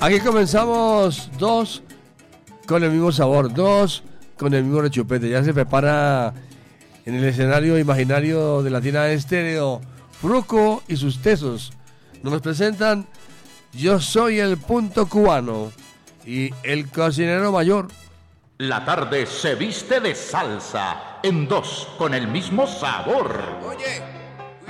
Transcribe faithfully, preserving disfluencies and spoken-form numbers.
Aquí comenzamos dos con el mismo sabor, dos con el mismo rechupete. Ya se prepara en el escenario imaginario de Latina Estéreo Fruco y sus tesos. Nos presentan Yo Soy el Punto Cubano y El Cocinero Mayor. La tarde se viste de salsa en dos con el mismo sabor. Oye.